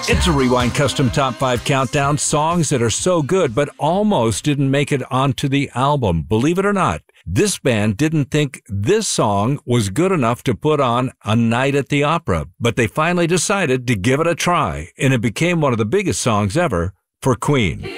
It's a Rewind Custom Top 5 Countdown. Songs that are so good but almost didn't make it onto the album. Believe it or not, this band didn't think this song was good enough to put on A Night at the Opera, but they finally decided to give it a try, and it became one of the biggest songs ever for Queen.